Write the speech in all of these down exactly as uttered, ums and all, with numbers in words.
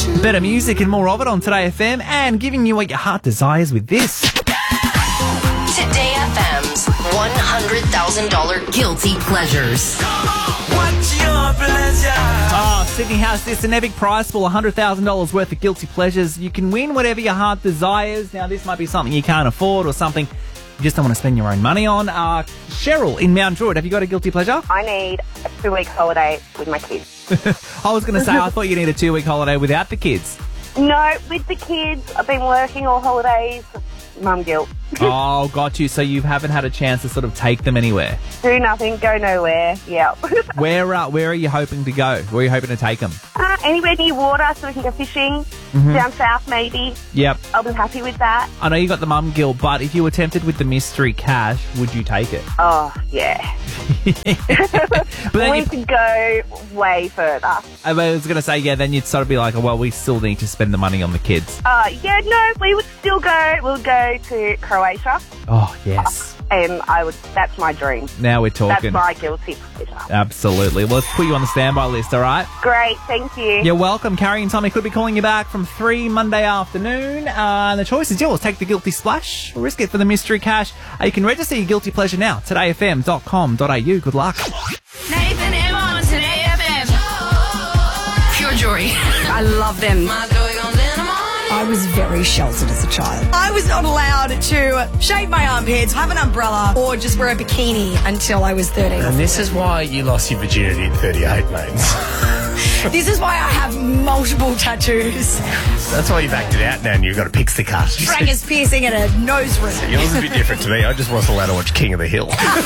Better music and more of it on Today F M, and giving you what your heart desires with this. Today F M's one hundred thousand dollars Guilty Pleasures. What's your pleasure? Oh, Sydney House, this an epic prize pool, one hundred thousand dollars worth of Guilty Pleasures. You can win whatever your heart desires. Now, this might be something you can't afford or something you just don't want to spend your own money on. Uh, Cheryl in Mount Druitt, have you got a guilty pleasure? I need a two-week holiday with my kids. I was going to say, I thought you needed a two-week holiday without the kids. No, with the kids. I've been working all holidays. Mum guilt. Oh, got you. So you haven't had a chance to sort of take them anywhere. Do nothing, go nowhere. Yeah. Where uh, where are you hoping to go? Where are you hoping to take them? Uh, anywhere near water so we can go fishing. Mm-hmm. Down south, maybe. Yep. I'll be happy with that. I know you got the mum guilt, but if you were tempted with the mystery cash, would you take it? Oh, yeah. But then we you, could go way further. I was going to say, yeah, then you'd sort of be like, oh, well, we still need to spend the money on the kids. Uh, yeah, no, we would still go. We'll go to Croatia. Oh, yes. And I would. That's my dream. Now we're talking. That's my guilty pleasure. Absolutely. Well, let's put you on the standby list, all right? Great, thank you. You're welcome. Carrie and Tommy could be calling you back from three Monday afternoon. Uh, and the choice is yours. Take the guilty splash or risk it for the mystery cash. Uh, you can register your guilty pleasure now. today f m dot com dot a u. Good luck. Nathan Emma on Today F M. Pure joy. I love them. I was very sheltered as a child. I was not allowed to shave my armpits, have an umbrella, or just wear a bikini until I was thirteen. And this is why you lost your virginity at thirty-eight, mates. This is why I have multiple tattoos. That's why you've acted out now and you've got a pixie cut. Dragon's piercing and a nose ring. Yours is a bit different to me. I just wasn't allowed to watch King of the Hill.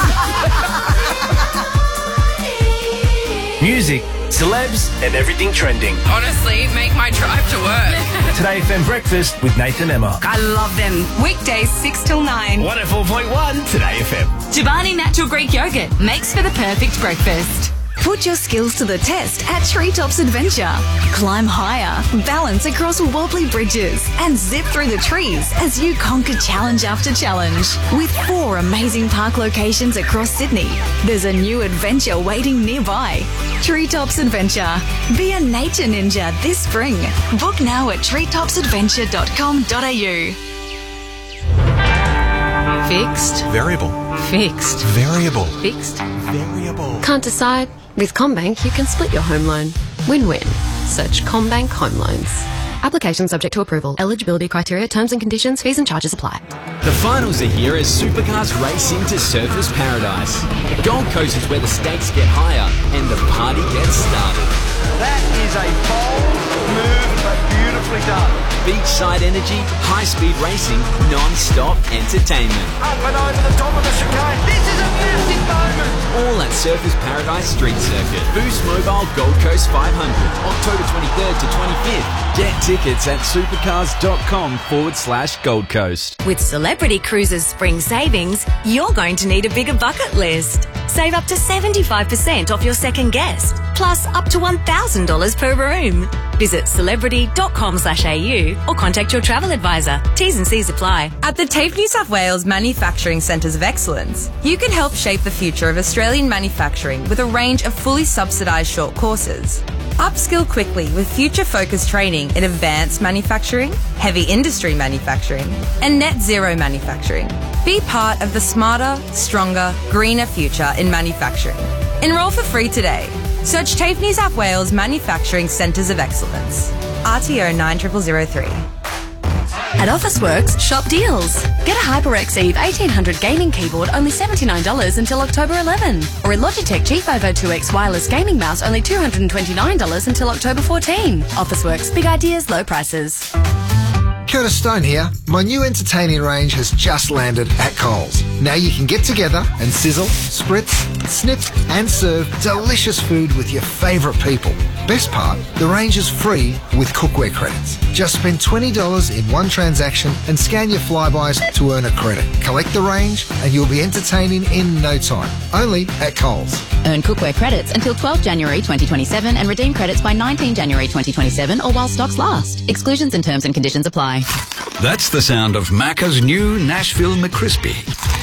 Music, celebs, and everything trending. Honestly, make my drive to work. Today F M Breakfast with Nathan Emma. I love them. Weekdays six till nine. one oh four point one Today F M. Chobani Natural Greek Yogurt makes for the perfect breakfast. Put your skills to the test at Treetops Adventure. Climb higher, balance across wobbly bridges, and zip through the trees as you conquer challenge after challenge. With four amazing park locations across Sydney, there's a new adventure waiting nearby. Treetops Adventure. Be a nature ninja this spring. Book now at treetops adventure dot com dot a u. Fixed. Variable. Fixed. Variable. Fixed. Variable. Can't decide? With CommBank, you can split your home loan. Win-win. Search CommBank Home Loans. Application subject to approval. Eligibility criteria, terms and conditions, fees and charges apply. The finals are here as supercars race into Surfers Paradise. Gold Coast is where the stakes get higher and the party gets started. That is a bold move, but beautifully done. Beachside energy, high-speed racing, non-stop entertainment. Up and over the top of the chicane. This is a massive moment. All at Surfers Paradise Street Circuit. Boost Mobile Gold Coast five hundred, October twenty-third to twenty-fifth. Get tickets at supercars.com forward slash Gold Coast. With Celebrity Cruises Spring Savings, you're going to need a bigger bucket list. Save up to seventy-five percent off your second guest, plus up to one thousand dollars per room. Visit celebrity.com slash AU or contact your travel advisor. T's and C's apply. At the TAFE New South Wales Manufacturing Centres of Excellence, you can help shape the future of Australian manufacturing with a range of fully subsidised short courses. Upskill quickly with future-focused training in advanced manufacturing, heavy industry manufacturing, and net zero manufacturing. Be part of the smarter, stronger, greener future in manufacturing. Enrol for free today. Search TAFE New South Wales Manufacturing Centres of Excellence. R T O nine zero zero zero three. At Officeworks, shop deals. Get a HyperX Eve eighteen hundred gaming keyboard only seventy-nine dollars until October eleventh. Or a Logitech G five oh two X wireless gaming mouse only two hundred twenty-nine dollars until October fourteenth. Officeworks, big ideas, low prices. Curtis Stone here. My new entertaining range has just landed at Coles. Now you can get together and sizzle, spritz, snip and serve delicious food with your favourite people. Best part, the range is free with cookware credits. Just spend twenty dollars in one transaction and scan your Flybys to earn a credit. Collect the range and you'll be entertaining in no time. Only at Coles. Earn cookware credits until twelfth January twenty twenty-seven and redeem credits by nineteenth January twenty twenty-seven or while stocks last. Exclusions and terms and conditions apply. That's the sound of Macca's new Nashville McCrispy.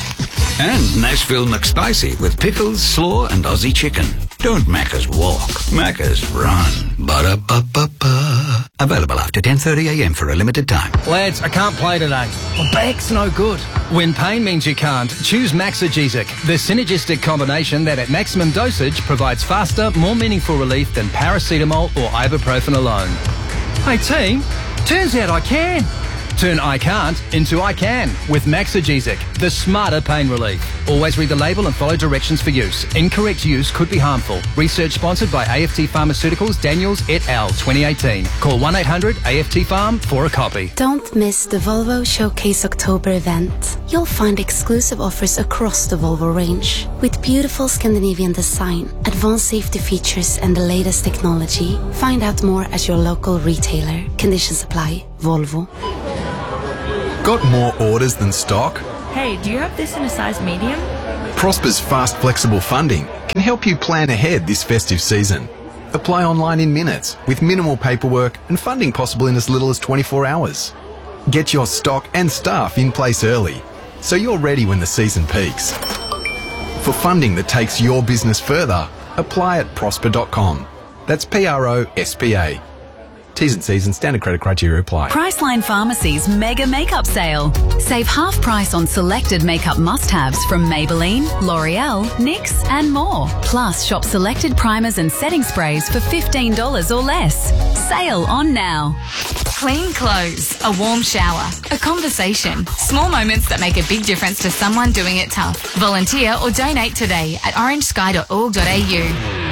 And Nashville McSpicy with pickles, slaw and Aussie chicken. Don't Macca's walk, Macca's run. Ba-da-ba-ba-ba. Available after ten thirty a m for a limited time. Lads, I can't play today. My back's no good. When pain means you can't, choose Maxigesic, the synergistic combination that at maximum dosage provides faster, more meaningful relief than paracetamol or ibuprofen alone. Hey team, turns out I can. Turn I can't into I can with Maxigesic, the smarter pain relief. Always read the label and follow directions for use. Incorrect use could be harmful. Research sponsored by A F T Pharmaceuticals, Daniels et al. twenty eighteen. Call one eight hundred A F T Farm for a copy. Don't miss the Volvo Showcase October event. You'll find exclusive offers across the Volvo range. With beautiful Scandinavian design, advanced safety features and the latest technology. Find out more at your local retailer. Conditions apply. Volvo. Got more orders than stock? Hey, do you have this in a size medium? Prosper's fast, flexible funding can help you plan ahead this festive season. Apply online in minutes with minimal paperwork and funding possible in as little as twenty-four hours. Get your stock and staff in place early so you're ready when the season peaks. For funding that takes your business further, apply at prosper dot com. That's P R O S P A. T's and C's and standard credit criteria apply. Priceline Pharmacy's Mega Makeup Sale. Save half price on selected makeup must-haves from Maybelline, L'Oreal, N Y X and more. Plus, shop selected primers and setting sprays for fifteen dollars or less. Sale on now. Clean clothes, a warm shower, a conversation. Small moments that make a big difference to someone doing it tough. Volunteer or donate today at orange sky dot org dot a u.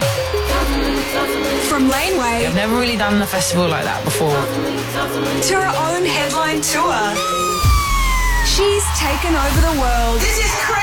From Laneway I've never really done a festival like that before. to her own headline tour. She's taken over the world. This is crazy.